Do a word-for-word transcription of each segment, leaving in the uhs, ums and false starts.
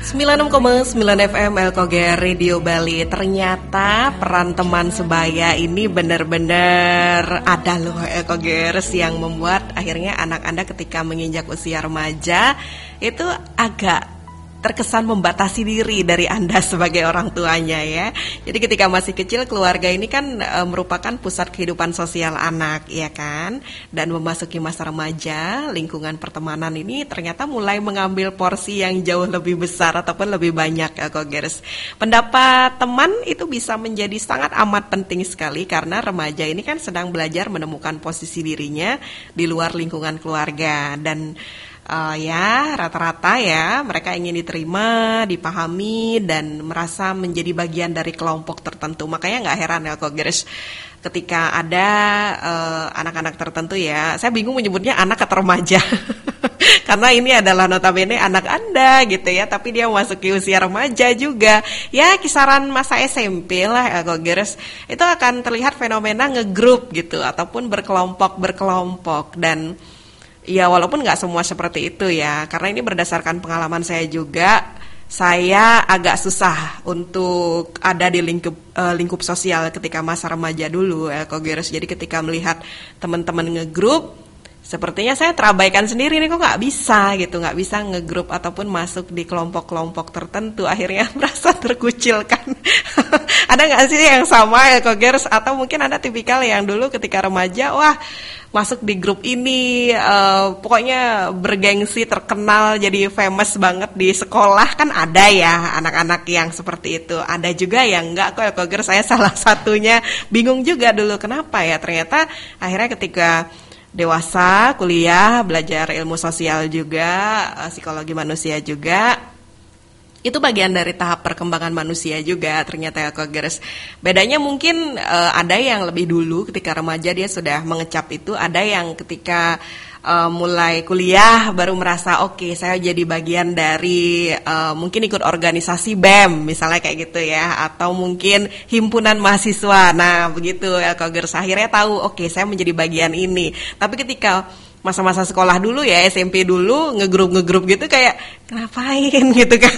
sembilan puluh enam koma sembilan F M Elkoger Radio Bali. Ternyata peran teman sebaya ini benar-benar ada loh Elkogers, yang membuat akhirnya anak Anda ketika menginjak usia remaja itu agak terkesan membatasi diri dari Anda sebagai orang tuanya ya. Jadi ketika masih kecil, keluarga ini kan e, merupakan pusat kehidupan sosial anak, ya kan? Dan memasuki masa remaja, lingkungan pertemanan ini ternyata mulai mengambil porsi yang jauh lebih besar ataupun lebih banyak ya, Kogers. Pendapat teman itu bisa menjadi sangat amat penting sekali karena remaja ini kan sedang belajar menemukan posisi dirinya di luar lingkungan keluarga. Dan Uh, ya rata-rata ya mereka ingin diterima, dipahami, dan merasa menjadi bagian dari kelompok tertentu. Makanya nggak heran ya Kogers, ketika ada uh, anak-anak tertentu ya, saya bingung menyebutnya anak atau remaja karena ini adalah notabene anak Anda gitu ya, tapi dia memasuki usia remaja juga. Ya kisaran masa S M P lah ya Kogers, itu akan terlihat fenomena ngegrup gitu ataupun berkelompok-berkelompok. Dan ya walaupun nggak semua seperti itu ya, karena ini berdasarkan pengalaman saya juga. Saya agak susah untuk ada di lingkup uh, lingkup sosial ketika masa remaja dulu ya Kogers. Jadi ketika melihat teman-teman ngegrup, sepertinya saya terabaikan sendiri nih, kok nggak bisa gitu, nggak bisa ngegrup ataupun masuk di kelompok-kelompok tertentu. Akhirnya merasa terkucilkan. Ada nggak sih yang sama ya Kogers? Atau mungkin ada tipikal yang dulu ketika remaja, wah masuk di grup ini, uh, pokoknya bergengsi, terkenal, jadi famous banget di sekolah. Kan ada ya anak-anak yang seperti itu. Ada juga yang enggak kok ya Kogers. Saya salah satunya, bingung juga dulu kenapa ya. Ternyata akhirnya ketika dewasa, kuliah, belajar ilmu sosial juga, psikologi manusia juga, itu bagian dari tahap perkembangan manusia juga ternyata ya Kogers. Bedanya mungkin uh, ada yang lebih dulu ketika remaja dia sudah mengecap itu, ada yang ketika uh, mulai kuliah baru merasa oke okay, saya jadi bagian dari uh, mungkin ikut organisasi B E M misalnya kayak gitu ya, atau mungkin himpunan mahasiswa. Nah begitu ya Kogers, akhirnya tahu oke okay, saya menjadi bagian ini. Tapi ketika masa-masa sekolah dulu ya, S M P dulu, ngegrup-ngegrup gitu kayak ngapain gitu kan.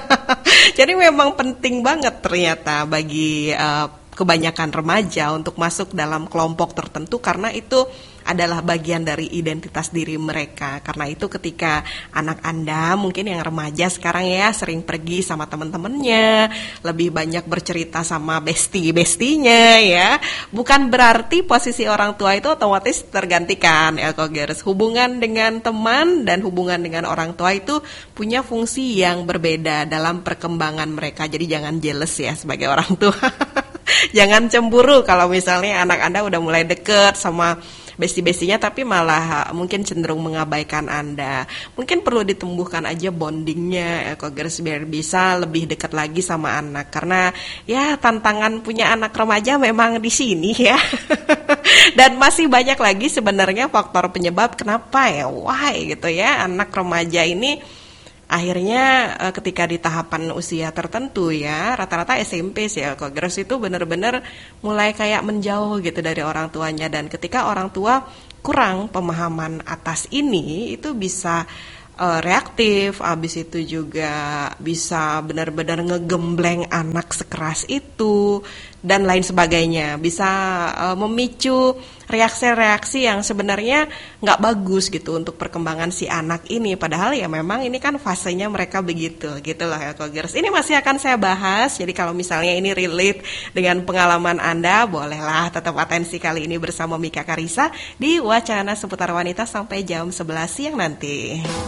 Jadi memang penting banget ternyata bagi uh, kebanyakan remaja untuk masuk dalam kelompok tertentu, karena itu adalah bagian dari identitas diri mereka. Karena itu ketika anak Anda mungkin yang remaja sekarang ya sering pergi sama teman-temannya, lebih banyak bercerita sama bestie-bestinya ya, bukan berarti posisi orang tua itu otomatis tergantikan ya Kogers. Hubungan dengan teman dan hubungan dengan orang tua itu punya fungsi yang berbeda dalam perkembangan mereka. Jadi jangan jealous ya sebagai orang tua. Jangan cemburu kalau misalnya anak Anda udah mulai deket sama besti-bestinya tapi malah mungkin cenderung mengabaikan Anda. Mungkin perlu ditumbuhkan aja bondingnya ya Kogers, biar bisa lebih dekat lagi sama anak. Karena ya tantangan punya anak remaja memang di sini ya. Dan masih banyak lagi sebenarnya faktor penyebab kenapa ya why gitu ya anak remaja ini akhirnya ketika di tahapan usia tertentu ya, rata-rata S M P sih ya Kogers, itu benar-benar mulai kayak menjauh gitu dari orang tuanya. Dan ketika orang tua kurang pemahaman atas ini, itu bisa uh, reaktif, abis itu juga bisa benar-benar ngegembleng anak sekeras itu dan lain sebagainya. Bisa uh, memicu reaksi-reaksi yang sebenarnya nggak bagus gitu untuk perkembangan si anak ini. Padahal ya memang ini kan fasenya mereka begitu gitu loh ya Kogers. Ini masih akan saya bahas, jadi kalau misalnya ini relate dengan pengalaman Anda, bolehlah tetap atensi kali ini bersama Mika Karisa di Wacana Seputar Wanita sampai jam sebelas siang nanti.